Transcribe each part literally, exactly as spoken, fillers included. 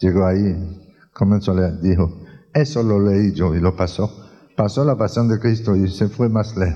llegó ahí, comenzó a leer, dijo, eso lo leí yo, y lo pasó. Pasó la pasión de Cristo y se fue más lejos.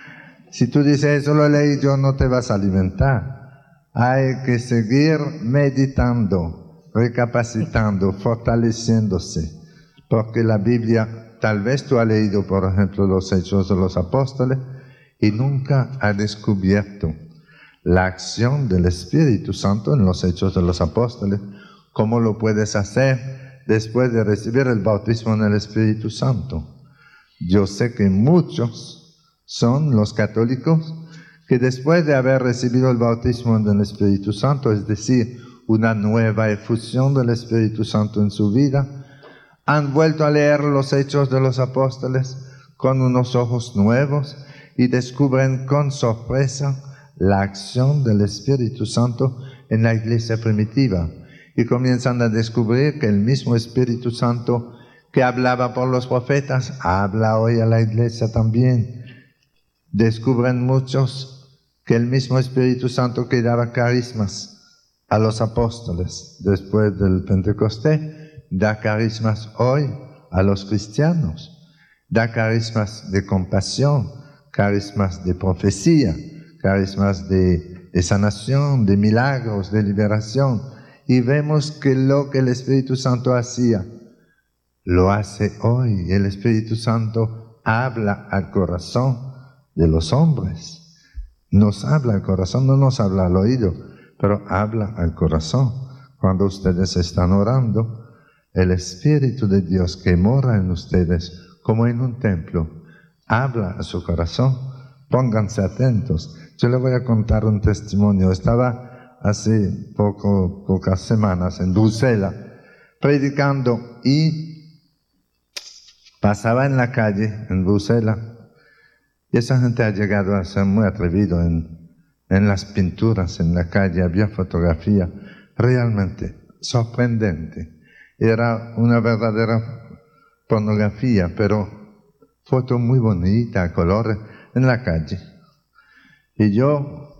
Si tú dices, eso lo leí yo, no te vas a alimentar. Hay que seguir meditando, recapacitando, fortaleciéndose, porque la Biblia, tal vez tú has leído, por ejemplo, los Hechos de los Apóstoles, y nunca has descubierto la acción del Espíritu Santo en los Hechos de los Apóstoles. ¿Cómo lo puedes hacer después de recibir el bautismo en el Espíritu Santo? Yo sé que muchos son los católicos que después de haber recibido el bautismo en el Espíritu Santo, es decir, una nueva efusión del Espíritu Santo en su vida, han vuelto a leer los Hechos de los Apóstoles con unos ojos nuevos y descubren con sorpresa la acción del Espíritu Santo en la iglesia primitiva. Y comienzan a descubrir que el mismo Espíritu Santo que hablaba por los profetas, habla hoy a la iglesia también. Descubren muchos que el mismo Espíritu Santo que daba carismas a los apóstoles después del Pentecostés, da carismas hoy a los cristianos. Da carismas de compasión, carismas de profecía, carismas de, de sanación, de milagros, de liberación. Y vemos que lo que el Espíritu Santo hacía, lo hace hoy. El Espíritu Santo habla al corazón de los hombres. Nos habla al corazón, no nos habla al oído, pero habla al corazón. Cuando ustedes están orando, el Espíritu de Dios que mora en ustedes, como en un templo, habla a su corazón. Pónganse atentos. Yo les voy a contar un testimonio. Estaba hace poco, pocas semanas en Bruselas, predicando, y pasaba en la calle en Bruselas, y esa gente ha llegado a ser muy atrevido en, en las pinturas en la calle. Había fotografía realmente sorprendente. Era una verdadera pornografía, pero foto muy bonita, a colores, en la calle. Y yo,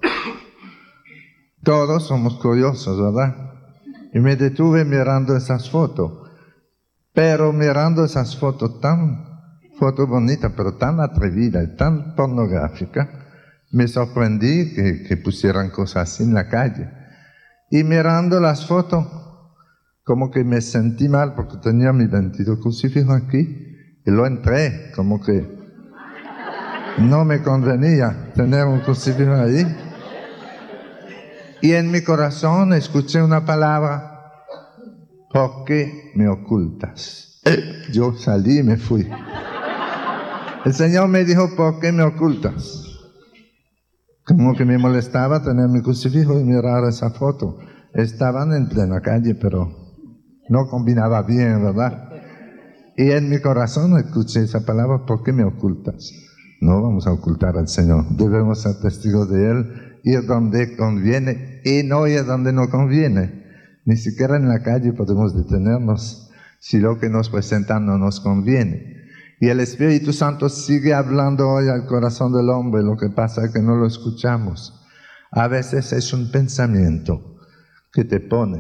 todos somos curiosos, ¿verdad? Y me detuve mirando esas fotos. Pero mirando esas fotos tan, foto bonita, pero tan atrevida y tan pornográfica, me sorprendí que, que pusieran cosas así en la calle. Y mirando las fotos, como que me sentí mal porque tenía mi bendito crucifijo aquí y lo entré, como que no me convenía tener un crucifijo ahí. Y en mi corazón escuché una palabra: ¿por qué me ocultas? Yo salí y me fui. El Señor me dijo: ¿por qué me ocultas? Como que me molestaba tener mi crucifijo y mirar esa foto. Estaban en plena calle, pero no combinaba bien, ¿verdad? Y en mi corazón escuché esa palabra: ¿por qué me ocultas? No vamos a ocultar al Señor. Debemos ser testigos de Él, ir donde conviene y no ir donde no conviene. Ni siquiera en la calle podemos detenernos si lo que nos presentan no nos conviene. Y el Espíritu Santo sigue hablando hoy al corazón del hombre. Lo que pasa es que no lo escuchamos. A veces es un pensamiento que te pone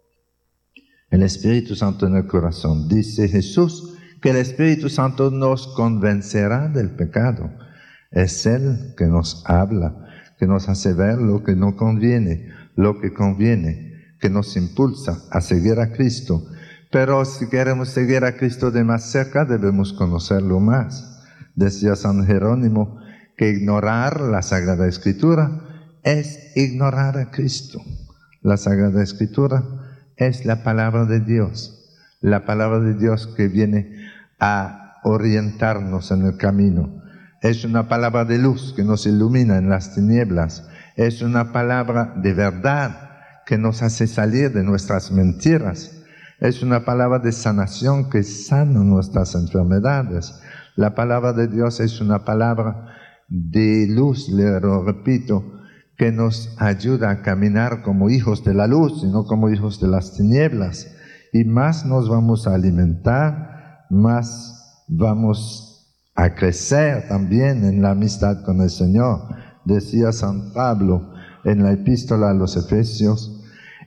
el Espíritu Santo en el corazón. Dice Jesús que el Espíritu Santo nos convencerá del pecado. Es Él que nos habla, que nos hace ver lo que no conviene, lo que conviene, que nos impulsa a seguir a Cristo. Pero si queremos seguir a Cristo de más cerca, debemos conocerlo más. Decía San Jerónimo que ignorar la Sagrada Escritura es ignorar a Cristo. La Sagrada Escritura es la palabra de Dios, la palabra de Dios que viene a orientarnos en el camino. Es una palabra de luz que nos ilumina en las tinieblas. Es una palabra de verdad que nos hace salir de nuestras mentiras. Es una palabra de sanación que sana nuestras enfermedades. La palabra de Dios es una palabra de luz, le lo repito, que nos ayuda a caminar como hijos de la luz y no como hijos de las tinieblas. Y más nos vamos a alimentar, más vamos a crecer también en la amistad con el Señor. Decía San Pablo en la epístola a los Efesios: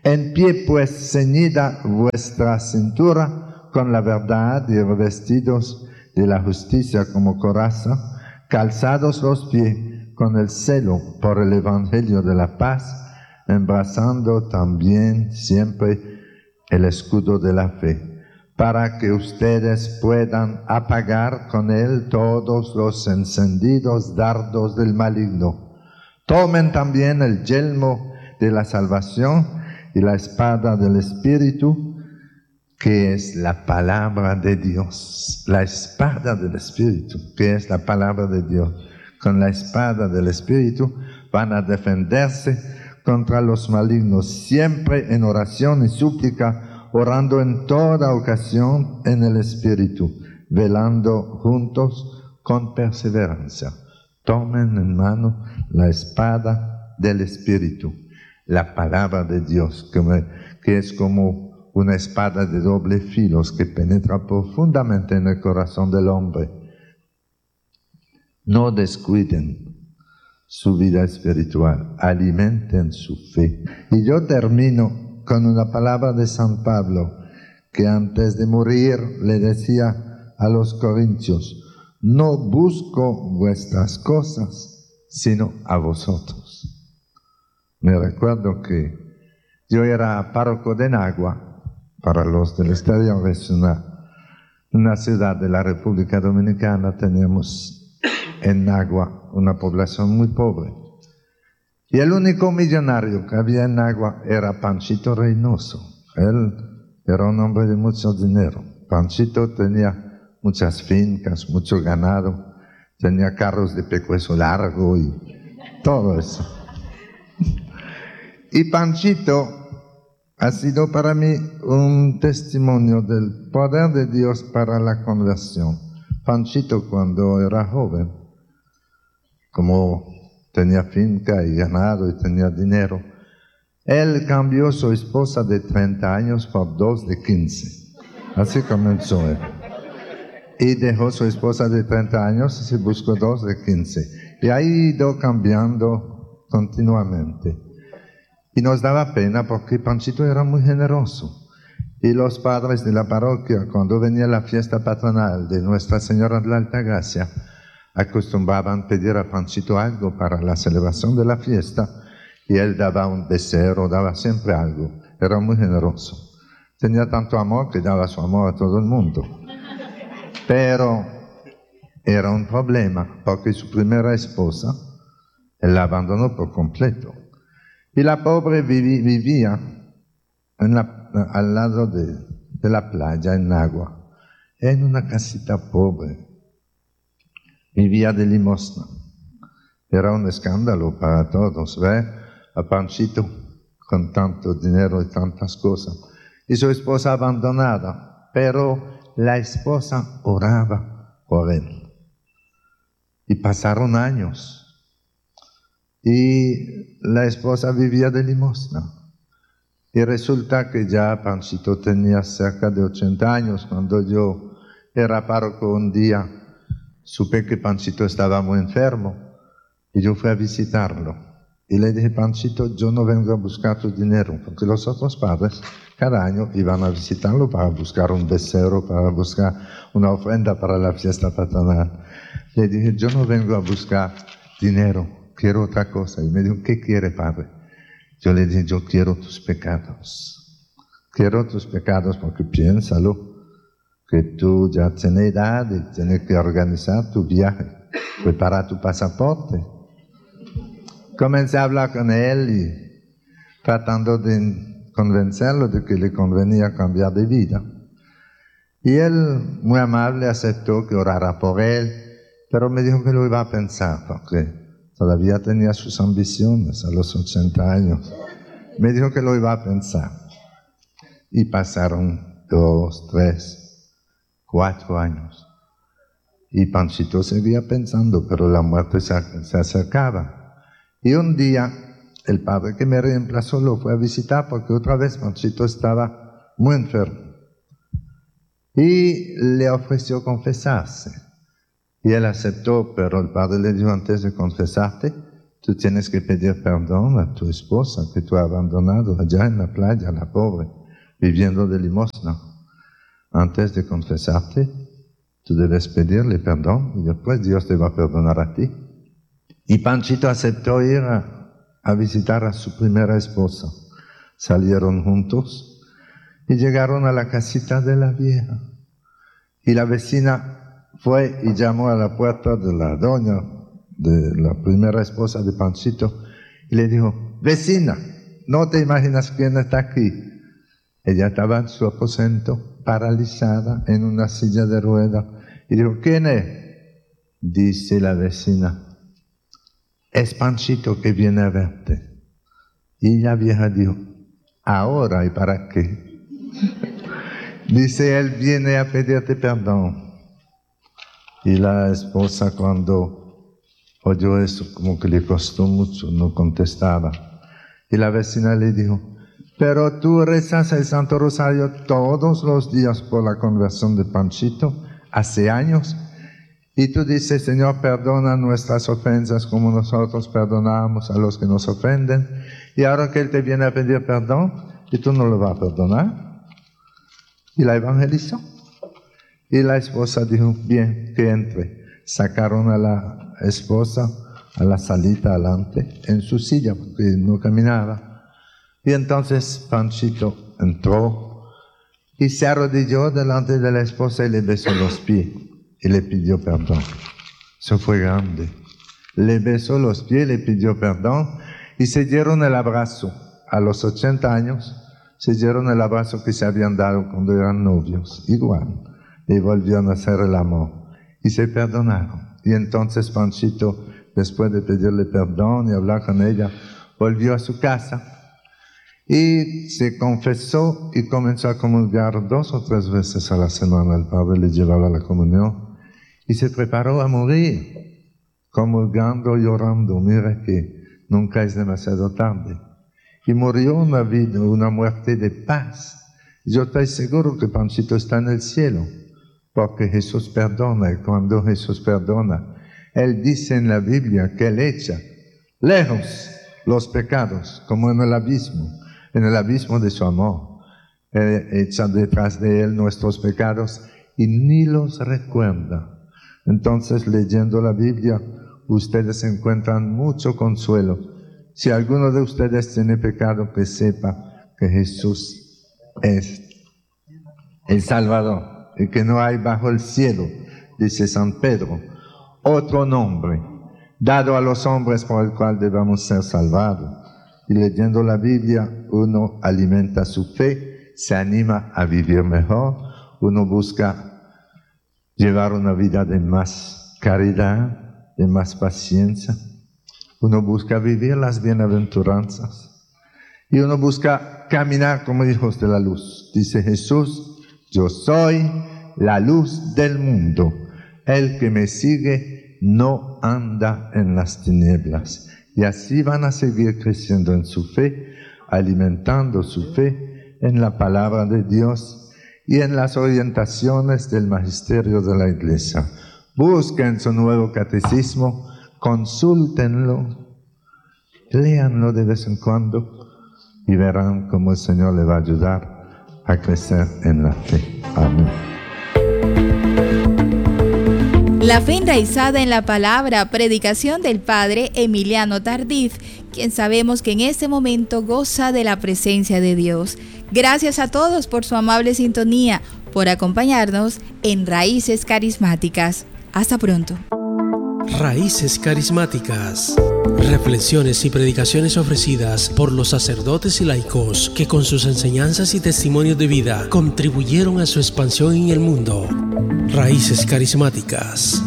En pie pues ceñida vuestra cintura con la verdad y revestidos de la justicia como coraza, calzados los pies con el celo por el evangelio de la paz, embrazando también siempre el escudo de la fe, para que ustedes puedan apagar con él todos los encendidos dardos del maligno. Tomen también el yelmo de la salvación y la espada del Espíritu, que es la palabra de Dios. La espada del Espíritu, que es la palabra de Dios. Con la espada del Espíritu van a defenderse contra los malignos, siempre en oración y súplica, orando en toda ocasión en el Espíritu, velando juntos con perseverancia. Tomen en mano la espada del Espíritu, la palabra de Dios, que, me, que es como una espada de doble filo que penetra profundamente en el corazón del hombre. No descuiden su vida espiritual, alimenten su fe. Y yo termino con una palabra de San Pablo, que antes de morir le decía a los corintios: no busco vuestras cosas, sino a vosotros. Me recuerdo que yo era párroco de Nagua, para los del exterior es una, una ciudad de la República Dominicana. Teníamos en Nagua una población muy pobre. Y el único millonario que había en Nagua era Panchito Reynoso. Él era un hombre de mucho dinero. Panchito tenía muchas fincas, mucho ganado, tenía carros de pecueso largo y todo eso. Y Panchito ha sido para mí un testimonio del poder de Dios para la conversión. Panchito, cuando era joven, como tenía finca y ganado y tenía dinero, él cambió su esposa de treinta años por dos de quince. Así comenzó él. Y dejó su esposa de treinta años y se buscó dos de quince. Y ha ido cambiando continuamente. Y nos daba pena porque Panchito era muy generoso. Y los padres de la parroquia, cuando venía la fiesta patronal de Nuestra Señora de la Altagracia, acostumbraban pedir a Panchito algo para la celebración de la fiesta, y él daba un becerro, daba siempre algo. Era muy generoso. Tenía tanto amor que daba su amor a todo el mundo. Pero era un problema, porque su primera esposa, él la abandonó por completo. Y la pobre vivi, vivía en la, al lado de, de la playa, en Nagua, en una casita pobre. Vivía de limosna. Era un escándalo para todos ver a Panchito con tanto dinero y tantas cosas. Y su esposa abandonada, pero la esposa oraba por él. Y pasaron años. Y la esposa vivía de limosna. Y resulta que ya Panchito tenía cerca de ochenta años. Cuando yo era párroco un día, supe que Panchito estaba muy enfermo. Y yo fui a visitarlo. Y le dije: Panchito, yo no vengo a buscar tu dinero, porque los otros padres cada año iban a visitarlo para buscar un becerro, para buscar una ofrenda para la fiesta patronal. Le dije: yo no vengo a buscar dinero, quiero otra cosa. Y me dijo: ¿qué quiere, padre? Yo le dije: yo quiero tus pecados. Quiero tus pecados porque piénsalo, que tú ya tienes edad y tienes que organizar tu viaje, preparar tu pasaporte. Comencé a hablar con él y tratando de convencerlo de que le convenía cambiar de vida. Y él, muy amable, aceptó que orara por él, pero me dijo que lo iba a pensar, porque todavía tenía sus ambiciones a los ochenta años. Me dijo que lo iba a pensar. Y pasaron dos, tres, cuatro años. Y Panchito seguía pensando, pero la muerte se, se acercaba. Y un día, el padre que me reemplazó lo fue a visitar porque otra vez Panchito estaba muy enfermo. Y le ofreció confesarse. Y él aceptó, pero el padre le dijo: antes de confesarte, tú tienes que pedir perdón a tu esposa que tú has abandonado allá en la playa, la pobre, viviendo de limosna. Antes de confesarte, tú debes pedirle perdón y después Dios te va a perdonar a ti. Y Panchito aceptó ir a, a visitar a su primera esposa. Salieron juntos y llegaron a la casita de la vieja. Y la vecina fue y llamó a la puerta de la doña, de la primera esposa de Panchito, y le dijo: vecina, no te imaginas quién está aquí. Ella estaba en su aposento, paralizada, en una silla de ruedas, y dijo: ¿quién es? Dice la vecina: es Panchito que viene a verte. Y la vieja dijo: ¿ahora y para qué? Dice: él viene a pedirte perdón. Y la esposa, cuando oyó eso, como que le costó mucho, no contestaba. Y la vecina le dijo: pero tú rezas el Santo Rosario todos los días por la conversión de Panchito, hace años, y tú dices: Señor, perdona nuestras ofensas como nosotros perdonamos a los que nos ofenden, y ahora que Él te viene a pedir perdón, y tú no lo vas a perdonar. Y la evangelizó. Y la esposa dijo: bien, que entre. Sacaron a la esposa a la salita adelante, en su silla, porque no caminaba. Y entonces Panchito entró y se arrodilló delante de la esposa y le besó los pies y le pidió perdón. Eso fue grande. Le besó los pies, le pidió perdón y se dieron el abrazo. A los ochenta años se dieron el abrazo que se habían dado cuando eran novios, igual. Y volvieron a hacer el amor y se perdonaron. Y entonces Panchito, después de pedirle perdón y hablar con ella, volvió a su casa y se confesó y comenzó a comulgar dos o tres veces a la semana. El padre le llevaba la comunión y se preparó a morir, comulgando, llorando. Mira que nunca es demasiado tarde. Y murió una vida, una muerte de paz. Yo estoy seguro que Panchito está en el cielo, porque Jesús perdona, y cuando Jesús perdona, Él dice en la Biblia que Él echa lejos los pecados, como en el abismo, en el abismo de su amor. Él echa detrás de Él nuestros pecados y ni los recuerda. Entonces, leyendo la Biblia, ustedes encuentran mucho consuelo. Si alguno de ustedes tiene pecado, que sepa que Jesús es el Salvador y que no hay bajo el cielo, dice San Pedro, otro nombre dado a los hombres por el cual debamos ser salvados. Y leyendo la Biblia, uno alimenta su fe, se anima a vivir mejor, uno busca llevar una vida de más caridad, de más paciencia. Uno busca vivir las bienaventuranzas y uno busca caminar como hijos de la luz. Dice Jesús: yo soy la luz del mundo. El que me sigue no anda en las tinieblas. Y así van a seguir creciendo en su fe, alimentando su fe en la palabra de Dios y en las orientaciones del magisterio de la Iglesia. Busquen su nuevo catecismo, consúltenlo, léanlo de vez en cuando y verán cómo el Señor le va a ayudar a crecer en la fe. Amén. La fe enraizada en la palabra, predicación del Padre Emiliano Tardif, quien sabemos que en este momento goza de la presencia de Dios. Gracias a todos por su amable sintonía, por acompañarnos en Raíces Carismáticas. Hasta pronto. Raíces Carismáticas. Reflexiones y predicaciones ofrecidas por los sacerdotes y laicos que con sus enseñanzas y testimonios de vida contribuyeron a su expansión en el mundo. Raíces Carismáticas.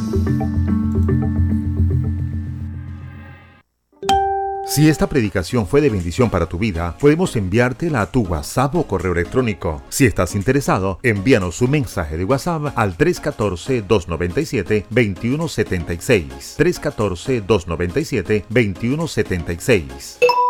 Si esta predicación fue de bendición para tu vida, podemos enviártela a tu WhatsApp o correo electrónico. Si estás interesado, envíanos un mensaje de WhatsApp al tres uno cuatro, dos nueve siete, dos uno siete seis. tres uno cuatro, dos nueve siete, dos uno siete seis.